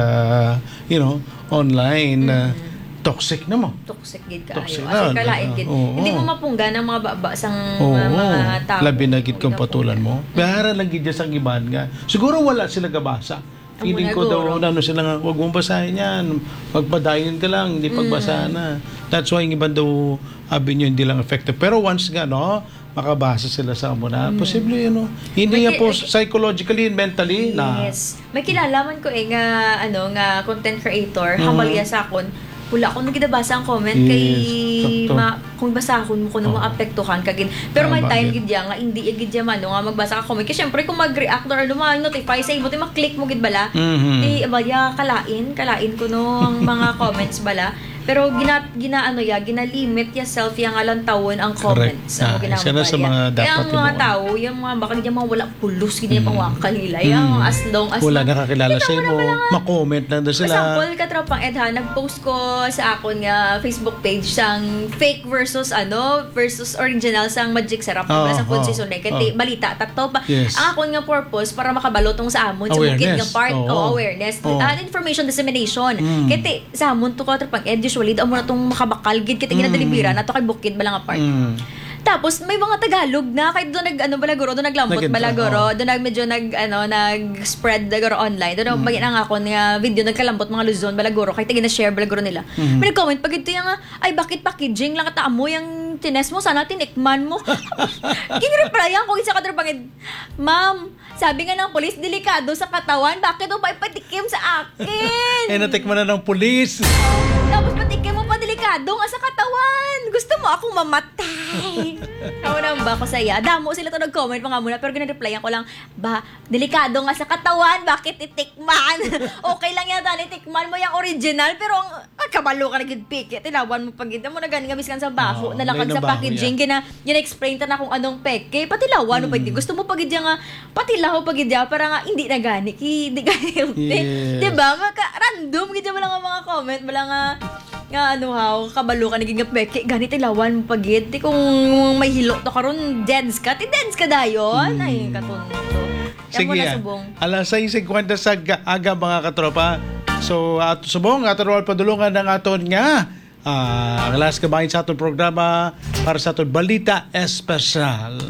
you know, online, uh, toxic na mo. Toxic gid kaayo. Toxic Kasi na, kalain ah, gid. oo. Hindi mo mapungga ng mga baba sang Oo, mga, mga tao. labi na gid kung Hindi patulan mo. Bahara lang gid sa giban nga. Siguro wala sila gabasa. Feeling ko daw, Amo na, ano sila nga, huwag mong basahin yan. Magpadayon ka lang, hindi pagbasahan na. That's why yung iban daw, abi nyo, hindi lang effective. Pero once nga, no, makabasa sila sa amo na, posible yun, no? Hindi May yan po ki- psychologically and mentally na. Yes. May kilalaman ko eh nga ano nga content creator, Mhm. hambal ya sa akon. Wala akong nagidabasa ang comment Yes, kay sakto. ma, kung basahon mo ko nung Oh. maapektuhan kagin. Pero may Tama, time eh. gid ya nga hindi gid ya man no, nga magbasa ka comment. Kasi syempre kung mag-react or ano ma-notify sa imo, ti ma-click mo gid bala. Mhm. Ti baya kalain, kalain ko no ang mga comments bala. Pero gina gina ano ya, gina-limit ya self yang alang tawon ang comments. Correct. Ah, Ang isa na sa ginamaya. mga Kaya dapat ang mga tinuon. tao, yung mga baka hindi mga wala pulos gid mm. pangwakal nila. Yung as long as Wala ma- nakakilala Kita sa mo imo, na pala nga. ma-comment lang daw sila. Example, katropang Edha, nag-post ko sa akon nga Facebook page sang fake versus ano, versus original sang Magic Sarap. Oh, Oh, sang oh, Ponsi Sunay. Kaya oh. balita, takto pa. Yes. Ang akon nga purpose, para makabalo tong sa amon, sa bukid nga Awareness. part, Oo. oh, awareness. Oo. Ah, information dissemination. Mm. Kaya ti, sa amon to katropang Ed, usually, daw mo na tong makabakal, gid kita ginadeliveran, ato kay bukid ba lang nga part. Mm. Tapos may mga Tagalog na kahit doon nag ano balaguro doon naglambot Nag-intro, balaguro oo. doon nag medyo nag ano nag-spread balaguro online doon mm. bagay ang ako nga video nagkalambot mga Luzon balaguro kahit gina share balaguro nila Mm. may nag-comment pag ito yung nga ay bakit packaging lang kata mo yung tines mo sana tinikman mo kinreplyan ko isa kadra pangid ma'am sabi nga ng polis delikado sa katawan bakit mo pa ipatikim sa akin Eh, natikman na ng pulis. tapos patikim mo pa delikado nga sa katawan. Gusto mo akong mamatay. Ako naman ba ako saya? Damo sila to nag-comment mga muna pero gina-replyan ko lang, ba, delikado nga sa katawan, bakit itikman? Okay lang yan, dali, tikman mo yung original pero ang ah, kabalo ka nagigpiki. Tinawan mo pag mo na ganing gamiskan sa baho, Oo, nalakad may sa nabaho packaging, gina, gina-explain ta na kung anong peke. Patilawan mo pag gusto mo pag nga, patilaw pag para nga hindi na gani, ki, hindi gani. Yes. Diba? Maka, random, gidya mo lang ang mga comment, wala nga, nga ano haw, kabalo ka naging peke, ganit ilawan mo pagid. Di kung may hilo to karon dance ka, ti dance ka dayon. Ay, katunto. Yan mo Sige, na ah. subong. alas sais fifty sa ga- aga mga katropa. So, at subong, ato rol padulungan ng aton nga ah, ang last kabahin sa aton programa para sa aton Balita Espesyal.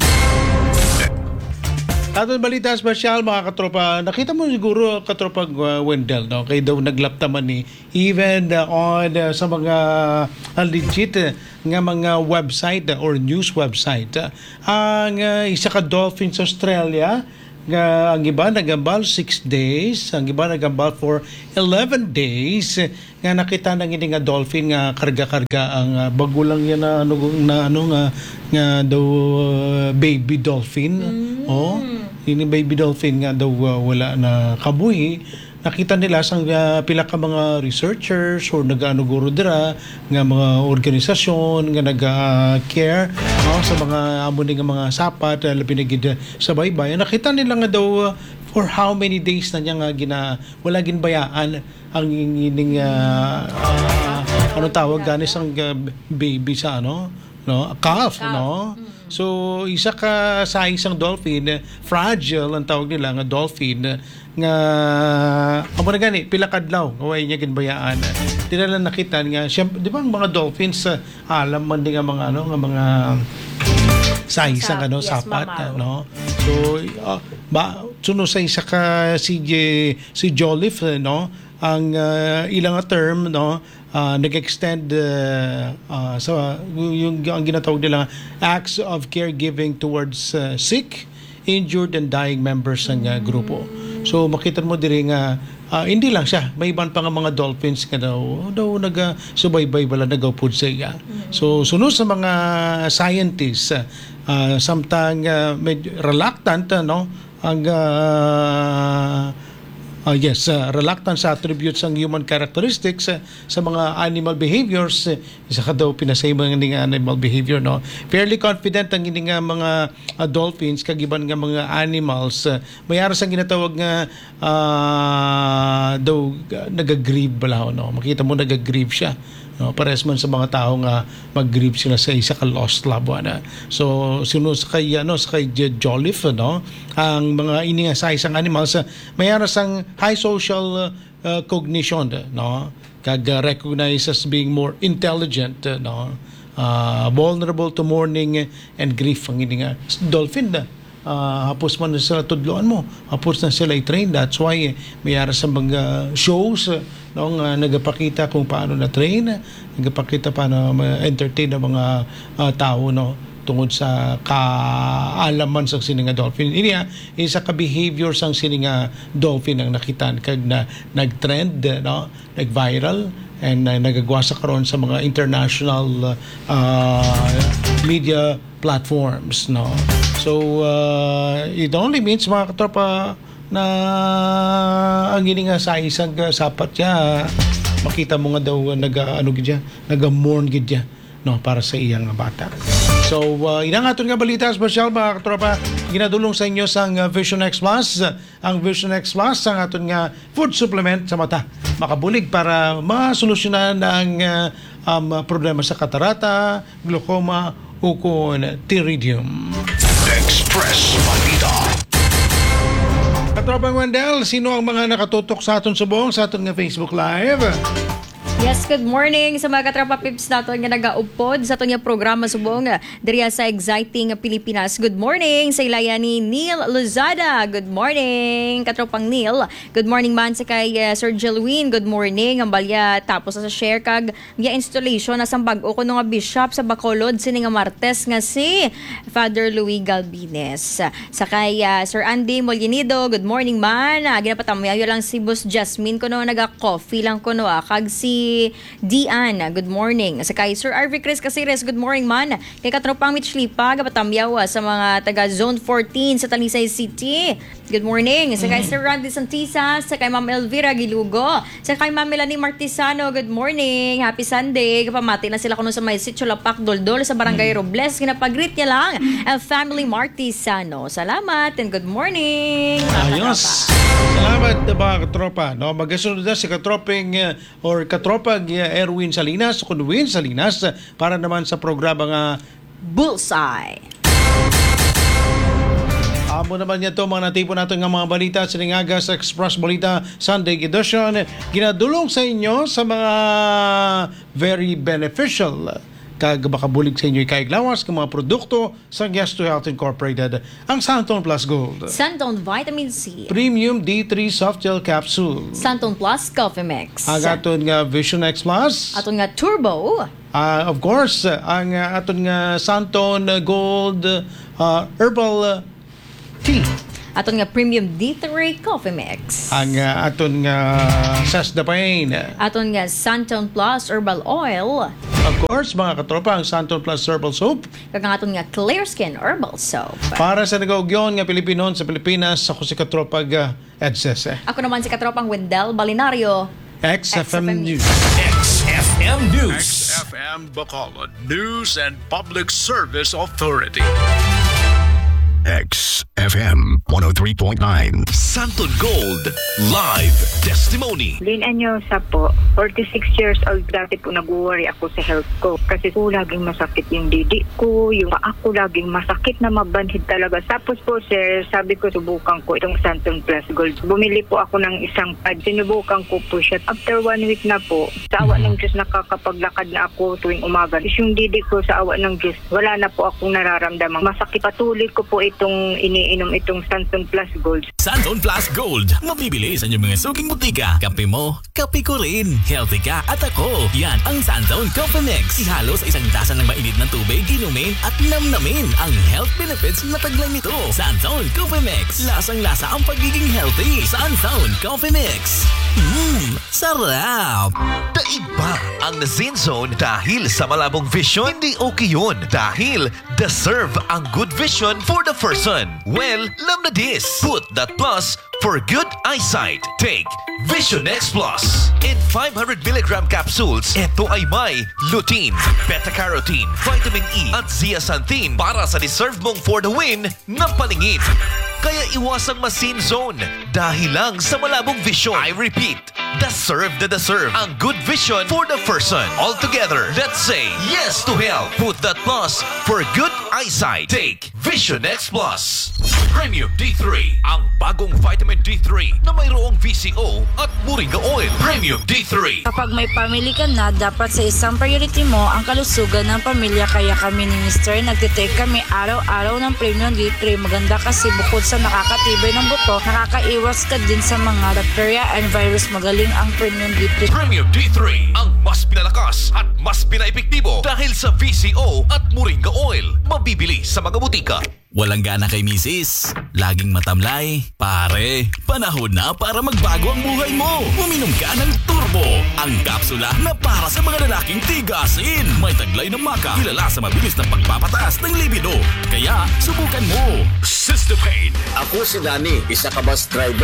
Aton Balita Espesyal, mga katropa, nakita mo siguro katropa uh, Wendell, no? Kaya daw naglapta man ni even uh, on uh, sa mga uh, legit uh, nga mga website uh, or news website. Uh, ang uh, isa ka dolphin sa Australia, nga ang iba nagambal six days, ang iba nagambal for eleven days, nga nakita nang ini nga dolphin nga karga-karga ang uh, bago lang yan na ano na ano nga nga daw uh, baby dolphin. Oh, ini baby dolphin nga daw uh, wala na kabuhi. Nakita nila sang uh, pila ka mga researchers or nag-ano guro dira nga mga organisasyon nga nag-care uh, sa mga amo ni nga mga sapat uh, labi na gid uh, sa baybay. Nakita nila nga daw uh, for how many days na niya nga gina wala ginbayaan ang ining uh, uh, ano tawag gani isang uh, baby sa ano, no? A calf, no? So isa ka sa isang dolphin, fragile ang tawag nila nga dolphin nga amo na gani pila kadlaw kaway niya ginbayaan. Di na lang nakita nga siya, di ba ang mga dolphins uh, alam man din nga mga ano nga mga sa isang Sa- ano yes, sapat mammal. no. So uh, ba suno sa isa ka si J- si Jolliffe eh, no ang uh, ilang nga term no uh, nag-extend uh, uh, sa yung ang ginatawag nila acts of caregiving towards uh, sick, injured and dying members ng uh, grupo. So makita mo diri nga ah, hindi lang siya, may iban pa nga mga dolphins nga daw daw naga subaybay bala nagapud sa iya. So sunod sa mga scientists uh, samtang uh, medyo reluctant ano ang uh, Uh, yes, uh, reluctant sa attributes ang human characteristics uh, sa mga animal behaviors. Uh, isa ka daw pinasay mga nga animal behavior, no? Fairly confident ang ini nga mga uh, dolphins, kagiban nga mga animals. Uh, mayara sa ginatawag nga uh, daw uh, nag-grieve bala, no? Makita mo nag-grieve siya. No, pares man sa mga tao nga mag-grieve sila sa isa ka lost loved one. ah. So sino sa kay ano sa kay J- Jolliffe no, ang mga ini nga sa isang animals uh, mayara sang high social uh, cognition uh, no, kag uh, recognized as being more intelligent uh, no, uh, vulnerable to mourning and grief ang ini nga dolphin na. Uh, hapos man na sila tudloan mo, hapos na sila i-train. That's why eh, mayara sa mga shows uh, no, nga nagapakita kung paano na-train, nagapakita paano ma-entertain ang mga uh, tao no, tungod sa kaalaman sa sininga dolphin. Ini ah, isa ka behavior sang sininga dolphin ang nakitan kag na nag-trend no, nag-viral and uh, nagagwasa karon sa mga international uh, media platforms no. So uh, it only means mga katropa na ang gini nga sa isang uh, sapat siya makita mo nga daw uh, naga ano gid siya, naga-mourn gid siya no para sa iyang nga bata. So uh, inang aton nga balita special mga katropa ginadulong sa inyo sang uh, Vision X Plus. Ang Vision X Plus ang aton nga food supplement sa mata makabulig para masolusyonan ang uh, um, problema sa katarata, glaucoma o kung pterygium. Express Balita. Katropang Wendell, sino ang mga nakatutok sa aton subong sa aton nga Facebook Live? Yes, good morning sa mga katropa pips nato nga nagaupod sa aton nga programa subong diriya sa exciting Pilipinas. Good morning sa ilaya ni Neil Lozada. Good morning katropang Neil. Good morning man sa kay uh, Sir Jelwin. Good morning ang balya tapos sa share kag via installation na sang bag-o ko nga bishop sa Bacolod sini nga Martes nga si Father Louis Galbines. Sa kay uh, Sir Andy Molinido. Good morning man. Uh, ginapatamayo lang si Boss Jasmine kuno naga-coffee lang kuno ah. Kag si Dian, good morning. Sa kay Sir Arvie Chris Casires, good morning man. Kay katropang Mitch Lipa, kapatamyaw sa mga taga Zone fourteen sa Talisay City. Good morning. Sa kay Sir Randy Santisa, sa kay Ma'am Elvira Gilugo, sa kay Ma'am Melanie Martisano, good morning. Happy Sunday. Kapamati na sila kuno sa may Sitio Lapak Doldol sa Barangay Robles. Kinapag-greet niya lang ang family Martisano. Salamat and good morning. mga Ayos. katropa. Salamat mga katropa. No, magasunod na si katroping uh, or katropag uh, Erwin Salinas, Kunwin Salinas uh, para naman sa programa nga Bullseye. amo naman niya to mga natipo natin nga mga balita sa Lingaga sa Express Balita Sunday Edition. Ginadulong sa inyo sa mga very beneficial kag makabulig sa inyo ikaiglawas ng mga produkto sa Yes to Health Incorporated, ang Santon Plus Gold, Santon Vitamin C, Premium D three Soft Gel Capsule, Santon Plus Coffee Mix, ang aton nga Vision X Plus, aton nga Turbo, uh, of course, ang uh, aton nga Santon Gold uh, Herbal uh, Tea, aton nga Premium D three Coffee Mix, ang uh, aton nga Sasdapain, aton nga Santon Plus Herbal Oil, of course, mga katropa, ang Santon Plus Herbal Soap, kag ang aton nga Clear Skin Herbal Soap. para sa nagaugyon nga Pilipinon sa Pilipinas, ako si katropag uh, Edsese. Ako naman si katropang Wendell Balinario, X F M X F M News. X F M News. X F M Bacolod News and Public Service Authority. X F M one oh three point nine. Santon Gold Live Testimony. Lynn Anyosa po, forty-six years old. Dati po nag-worry ako sa health ko. Kasi po laging masakit yung didi ko, yung paa ko laging masakit na mabanhid talaga. Tapos po sir, sabi ko subukan ko itong Santon Plus Gold. Bumili po ako ng isang pad. Sinubukan ko po siya. After one week na po, sa awa ng Diyos nakakapaglakad na ako tuwing umaga. Tapos yung didi ko sa awa ng Diyos, wala na po akong nararamdaman. Masakit. Patuloy ko po itong iniinom itong Santon Plus Gold. Santon Plus Gold. Mabibili sa inyong mga suking butika. Kape mo, kape ko rin. Healthy ka at ako. Yan ang Santon Coffee Mix. Ihalo sa isang tasa ng mainit na tubig, inumin at namnamin ang health benefits na taglay nito. Santon Coffee Mix. Lasang-lasa ang pagiging healthy. Santon Coffee Mix. Mmm, sarap. Daiba ang Zen Zone dahil sa malabong vision, hindi okay yun. Dahil deserve ang good vision for the person. Well, love na this. Put that plus for good eyesight. Take Vision X Plus. In five hundred milligram capsules, ito ay may lutein, beta-carotene, vitamin E at zeaxanthin para sa deserve mong for the win na paningin. Kaya iwasang masin zone dahil lang sa malabong vision. I repeat, deserve the deserve ang good vision for the person. All together, let's say yes to health. Put that plus for good eyesight. Take Vision X Plus. Premium D three, ang bagong vitamin D three na mayroong V C O at Moringa Oil. Premium D three. Kapag may family ka na, dapat sa isang priority mo ang kalusugan ng pamilya. Kaya kami ni Mister nagtitake kami araw-araw ng Premium D three. Maganda kasi bukod sa nakakatibay ng buto, nakakaiwas ka din sa mga bacteria and virus. Magaling ang Premium D three. Premium D three, ang mas pinalakas at mas pinaepektibo dahil sa V C O at Moringa Oil. Mabibili sa mga butika. Walang gana kay misis, laging matamlay. Pare, panahon na para magbago ang buhay mo. Uminom ka ng Turbo, ang kapsula na para sa mga lalaking tigasin. May taglay ng maka, kilala sa mabilis na pagpapataas ng libido. Kaya, subukan mo. Sister Pain. Ako si Danny, isa ka bus driver.